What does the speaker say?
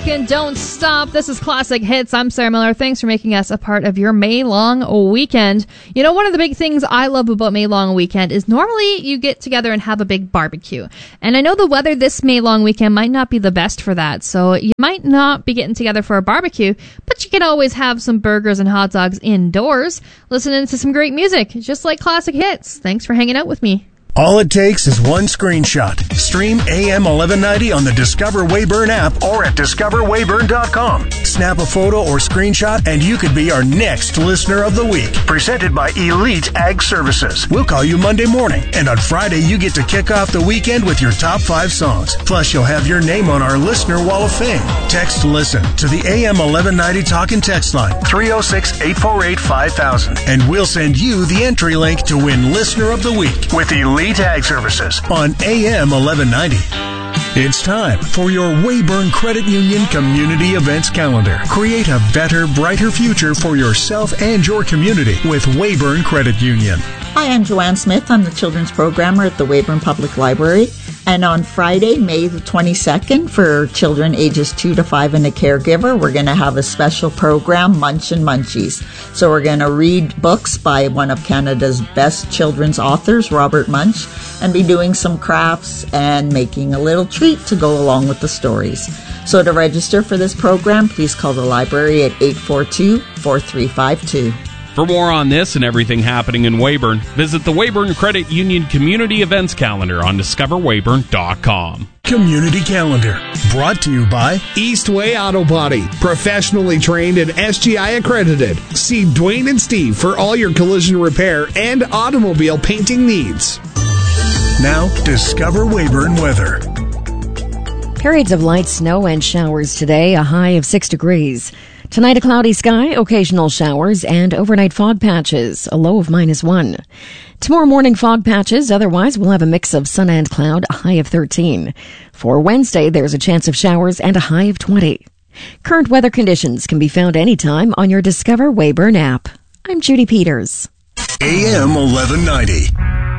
rockin', don't stop. This is Classic Hits. I'm Sarah Miller. Thanks for making us a part of your May long weekend. You know, one of the big things I love about May long weekend is normally you get together and have a big barbecue. And I know the weather this May long weekend might not be the best for that, so you might not be getting together for a barbecue, but you can always have some burgers and hot dogs indoors, listening to some great music, just like Classic Hits. Thanks for hanging out with me. All it takes is one screenshot. Stream AM 1190 on the Discover Weyburn app or at discoverweyburn.com. Snap a photo or screenshot and you could be our next Listener of the Week. Presented by Elite Ag Services. We'll call you Monday morning, and on Friday you get to kick off the weekend with your top 5 songs. Plus you'll have your name on our Listener Wall of Fame. Text LISTEN to the AM 1190 talk and text line 306-848-5000, and we'll send you the entry link to win Listener of the Week with Elite Ag Services on AM 1190. It's time for your Weyburn Credit Union Community Events Calendar. Create a better, brighter future for yourself and your community with Weyburn Credit Union. Hi, I'm Joanne Smith. I'm the Children's Programmer at the Weyburn Public Library. And on Friday, May the 22nd, for children ages 2 to 5 and a caregiver, we're going to have a special program, Munch and Munchies. So we're going to read books by one of Canada's best children's authors, Robert Munch, and be doing some crafts and making a little treat to go along with the stories. So to register for this program, please call the library at 842-4352. For more on this and everything happening in Weyburn, visit the Weyburn Credit Union Community Events Calendar on discoverweyburn.com. Community Calendar, brought to you by Eastway Auto Body, professionally trained and SGI accredited. See Dwayne and Steve for all your collision repair and automobile painting needs. Now, Discover Weyburn weather. Periods of light snow and showers today, a high of 6 degrees. Tonight, a cloudy sky, occasional showers, and overnight fog patches, a low of -1. Tomorrow morning, fog patches. Otherwise, we'll have a mix of sun and cloud, a high of 13. For Wednesday, there's a chance of showers and a high of 20. Current weather conditions can be found anytime on your Discover Weyburn app. I'm Judy Peters. AM 1190.